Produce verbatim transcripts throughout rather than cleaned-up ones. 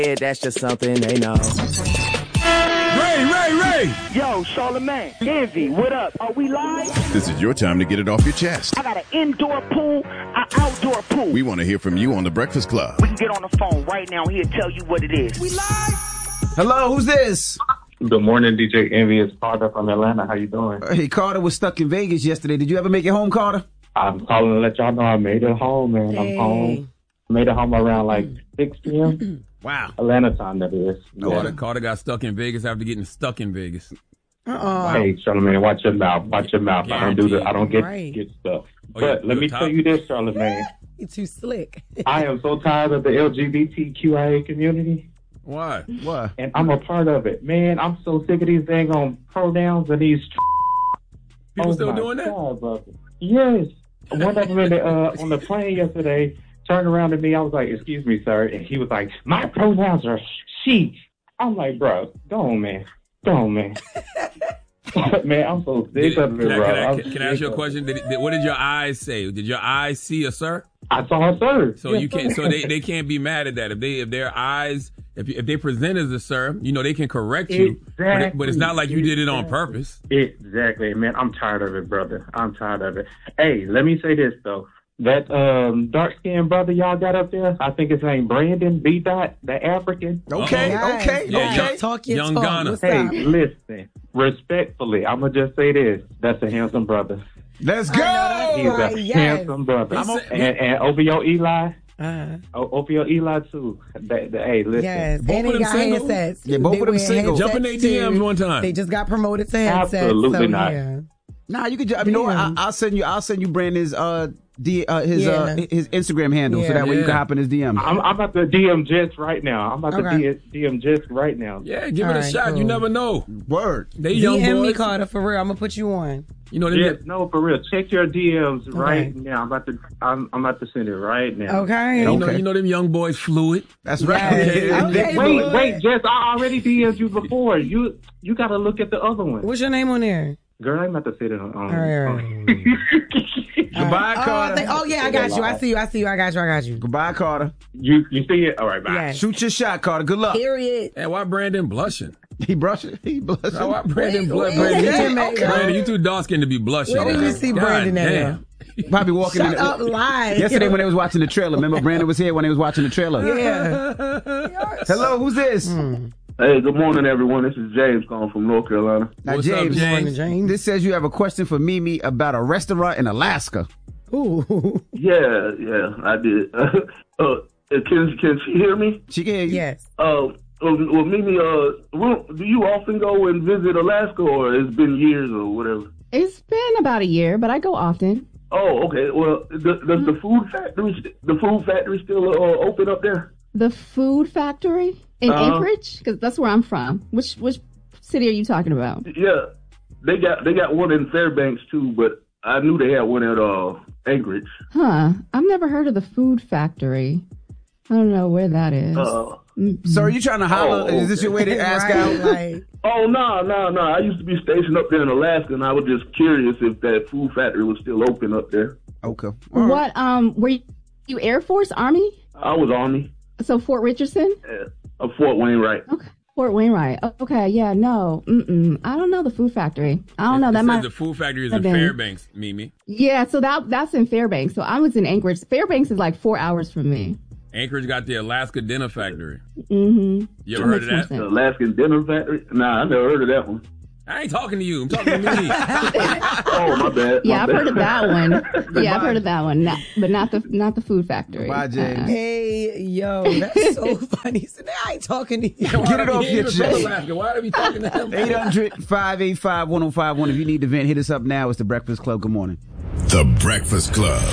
Yeah, that's just something they know. Ray, Ray, Ray! Yo, Charlamagne, Envy, what up? Are we live? This is your time to get it off your chest. I got an indoor pool, an outdoor pool. We want to hear from you on The Breakfast Club. We can get on the phone right now. He'll tell you what it is. We live? Hello, who's this? Good morning, D J Envy. It's Carter from Atlanta. How you doing? Hey, Carter was stuck in Vegas yesterday. Did you ever make it home, Carter? I'm calling to let y'all know I made it home, man. Hey. I'm home. Made it home around like six p.m. Wow. Atlanta time, that is. Carter, Yeah. Carter got stuck in Vegas after getting stuck in Vegas. Uh-uh. Hey, Charlamagne, watch your mouth. Watch your mouth. I don't do the. I don't get Right. get stuff. Oh, But you- let you me top? tell you this, Charlamagne. You're too slick. I am so tired of the L G B T Q I A community, Why? What? and I'm a part of it. Man, I'm so sick of these dang on pronouns and these. People Oh still my doing that? God, brother. Yes. One of them in the, uh, on the plane yesterday turned around to me. I was like, "Excuse me, sir," and he was like, "My pronouns are she." I'm like, "Bro, go on, man. Go on, man." Man, I'm so sick Did- of it, can, I, bro. can, I, I'm can, can I ask you a sick of question? Did, did, what did your eyes say? Did your eyes see a sir? it. I saw a sir. So Yes, you can't. sir. So they, they can't be mad at that if they if their eyes if if they present as a sir, you know they can correct you. But, it, but it's not like you did it on purpose. Exactly, man. I'm tired of it, brother. I'm tired of it. Hey, let me say this though. That um, dark skinned brother y'all got up there, I think his name Brandon B. Dot, the African. Okay, Uh-oh. okay, Yeah, okay. young- Talk your Young talk. Ghana. What's Hey, up? listen, respectfully, I'm gonna just say this: that's a handsome brother. Let's I know that's go. He's right, a yes. handsome brother. I'm a- and, and over your Eli, Uh-huh. o- over your Eli too. They, they, hey, listen, Yes, Both and of they them got single? handsets. Yeah, both They of them wear single. Jump in their handsets, D Ms too. one time. They just got promoted to handsets. Absolutely so, not. Yeah. Nah, you could. ju- You know what? I, Damn. I'll send you. I'll send you Brandon's uh, D, uh his uh Yeah. his Instagram handle, so Yeah. that way you can Yeah. hop in his D M. I'm, I'm about to D M Jess right now. I'm about Okay. to D M Jess right now. Yeah, give All it a right, shot. You cool. never know. Word. They young D M me, boys. Carter, for real. I'm gonna put you on. You know they Yes, no, for real. Check your D Ms right Okay. now. I'm about to. I'm, I'm about to send it right now. Okay. You know, Okay. you know them young boys fluid. That's right. Yes. Okay, Wait, boy. wait, Jess. I already D M'd you before. You you got to look at the other one. What's your name on there? Girl, I'm about to say that on. All right, all right. Goodbye, Oh, I Carter. think- oh, yeah, I got you. I see you. I see you. I got you. I got you. Goodbye, Carter. you you see it? All right, bye. Yes. Shoot your shot, Carter. Good luck. Period. And why Brandon blushing? He brushing. He blushing. Why why Brandon Wait, blush? wait, Brandon, you wait, too, okay. Brandon, you too dark skinned to be blushing. Where did man. you see God Brandon at damn. now? Probably walking Shut in. up, lie. Yesterday when they was watching the trailer. Remember, Brandon was here when they was watching the trailer. Yeah. Hello, who's this? Hey, good morning, everyone. This is James calling from North Carolina. Now, What's up, James, James? James. this says you have a question for Mimi about a restaurant in Alaska. Ooh. Yeah, yeah, I did. uh, can can she hear me? She can hear you. Yes. Uh, well, Mimi, uh, well, do you often go and visit Alaska, or it's been years or whatever? It's been about a year, but I go often. Oh, okay. Well, does, does the food factory st- the food factory still uh, open up there? The Food Factory in Uh-huh. Anchorage, because that's where I'm from. Which which city are you talking about? Yeah, they got they got one in Fairbanks too, but I knew they had one at uh Anchorage. Huh? I've never heard of the Food Factory. I don't know where that is. Uh, So are you trying to holler? Oh, Is this your way to ask Right, out? like, oh no, no, no! I used to be stationed up there in Alaska, and I was just curious if that food factory was still open up there. Okay. What? Um, were you, you Air Force, Army? I was Army, So Fort Richardson? uh, of Fort Wainwright. Okay. Fort Wainwright. Oh, okay. Yeah. No. Mm-mm. I don't know the Food Factory. I don't know. It That says might. the food factory is have in been- Fairbanks, Mimi. Yeah. So that that's in Fairbanks. So I was in Anchorage. Fairbanks is like four hours from me. Anchorage got the Alaska Dinner Factory. Mm-hmm. You ever heard of Makes that? more The Alaskan Dinner Factory? Nah, I never heard of that one. I ain't talking to you. I'm talking to me. Oh, my bad. Yeah, my I've bad. heard of that one. Yeah, I've heard of that one, not, but not the not the Food Factory. Bye, James. Uh-uh. hey, yo, that's so funny. So now I ain't talking to you. Get it off your chest. Why are we talking to him? eight hundred, five eight five, one oh five one. If you need to vent, hit us up now. It's The Breakfast Club. Good morning. The Breakfast Club.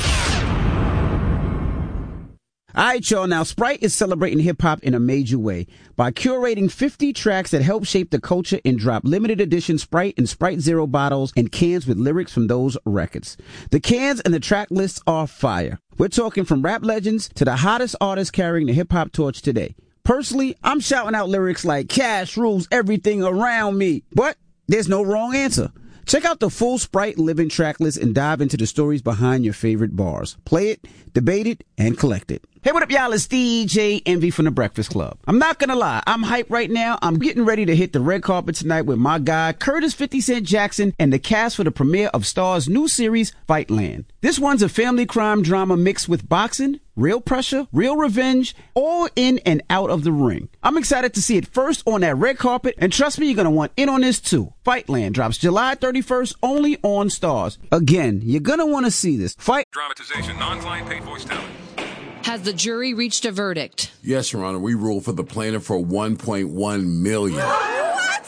All right, y'all. Now, Sprite is celebrating hip-hop in a major way by curating fifty tracks that help shape the culture and drop limited edition Sprite and Sprite Zero bottles and cans with lyrics from those records. The cans and the track lists are fire. We're talking from rap legends to the hottest artists carrying the hip-hop torch today. Personally, I'm shouting out lyrics like Cash rules everything around me, but there's no wrong answer. Check out the full Sprite Living track list and dive into the stories behind your favorite bars. Play it, debate it, and collect it. Hey, what up, y'all? It's D J Envy from The Breakfast Club. I'm not gonna lie, I'm hyped right now. I'm getting ready to hit the red carpet tonight with my guy, Curtis fifty Cent Jackson, and the cast for the premiere of Star's new series, Fightland. This one's a family crime drama mixed with boxing, real pressure, real revenge, all in and out of the ring. I'm excited to see it first on that red carpet, and trust me, you're gonna want in on this too. Fightland drops July thirty-first only on Stars. Again, you're gonna want to see this. Fight. Dramatization, non-client paid voice talent. Has the jury reached a verdict? Yes, Your Honor. We ruled for the plaintiff for one point one million dollars. What?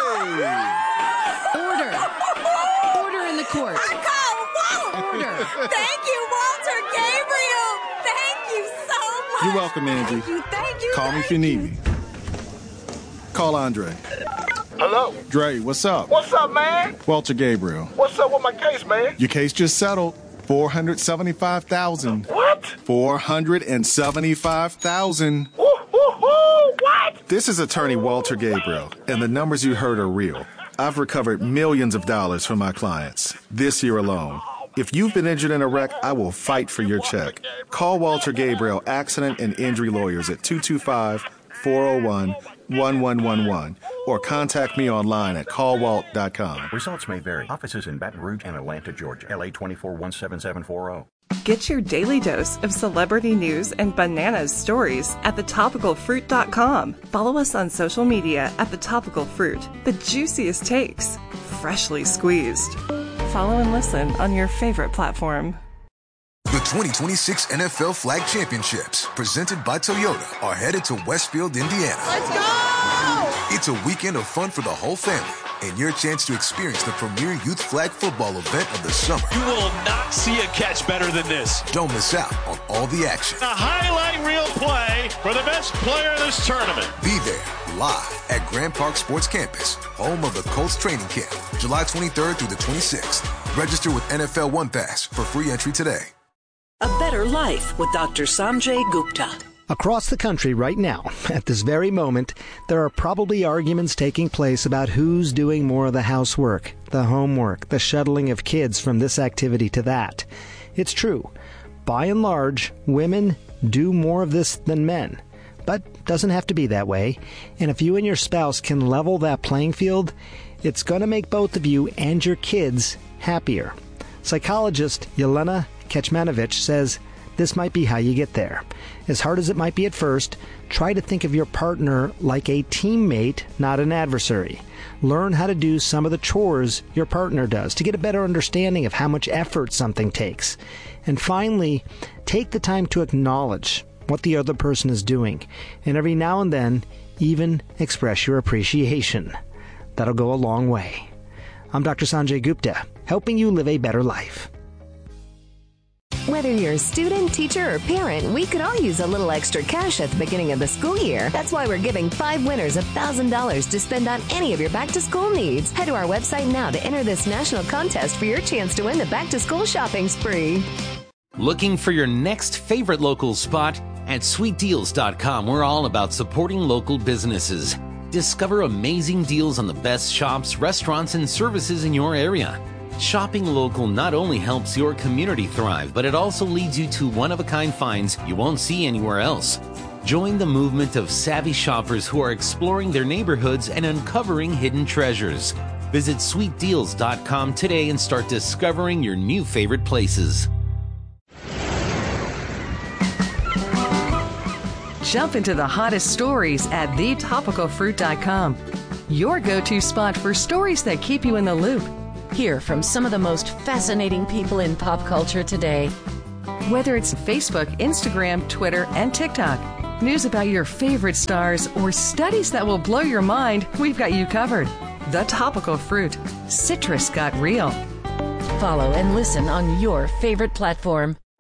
Hey! Order. Order in the court. Order. Thank you, Walter Gabriel. Thank you so much. You're welcome, Angie. Thank you. Thank you. Call thank me if you need me. Call Andre. Hello? Dre, what's up? What's up, man? Walter Gabriel. What's up with my case, man? Your case just settled. four hundred seventy-five thousand dollars. What? four hundred seventy-five thousand dollars. Woo, woo, woo, what? This is attorney Walter Gabriel, and the numbers you heard are real. I've recovered millions of dollars from my clients this year alone. If you've been injured in a wreck, I will fight for your check. Call Walter Gabriel Accident and Injury Lawyers at two two five, four oh one, one one one one or contact me online at call walt dot com. Results may vary. Offices in Baton Rouge and Atlanta, Georgia. L A twenty-four one seven seven four zero. Get your daily dose of celebrity news and bananas stories at the topical fruit dot com. Follow us on social media at The Topical Fruit. The juiciest takes, freshly squeezed. Follow and listen on your favorite platform. The twenty twenty-six N F L Flag Championships, presented by Toyota, are headed to Westfield, Indiana. Let's go! It's a weekend of fun for the whole family and your chance to experience the premier youth flag football event of the summer. You will not see a catch better than this. Don't miss out on all the action. A highlight reel play for the best player of this tournament. Be there live at Grand Park Sports Campus, home of the Colts training camp, July twenty-third through the twenty-sixth. Register with N F L One Pass for free entry today. A better life with Doctor Sanjay Gupta. Across the country right now, at this very moment, there are probably arguments taking place about who's doing more of the housework, the homework, the shuttling of kids from this activity to that. It's true. By and large, women do more of this than men. But doesn't have to be that way. And if you and your spouse can level that playing field, it's going to make both of you and your kids happier. Psychologist Yelena Kecmanovic says this might be how you get there. As hard as it might be at first, try to think of your partner like a teammate, not an adversary. Learn how to do some of the chores your partner does to get a better understanding of how much effort something takes. And finally, take the time to acknowledge what the other person is doing, and every now and then, even express your appreciation. That'll go a long way. I'm Doctor Sanjay Gupta, helping you live a better life. Whether you're a student, teacher, or parent, we could all use a little extra cash at the beginning of the school year. That's why we're giving five winners one thousand dollars to spend on any of your back-to-school needs. Head to our website now to enter this national contest for your chance to win the back-to-school shopping spree. Looking for your next favorite local spot? At sweet deals dot com, we're all about supporting local businesses. Discover amazing deals on the best shops, restaurants, and services in your area. Shopping local not only helps your community thrive, but it also leads you to one-of-a-kind finds you won't see anywhere else. Join the movement of savvy shoppers who are exploring their neighborhoods and uncovering hidden treasures. Visit sweet deals dot com today and start discovering your new favorite places. Jump into the hottest stories at the topical fruit dot com. Your go-to spot for stories that keep you in the loop. Hear from some of the most fascinating people in pop culture today. Whether it's Facebook, Instagram, Twitter, and TikTok, news about your favorite stars, or studies that will blow your mind, we've got you covered. The Topical Fruit. Citrus got real. Follow and listen on your favorite platform.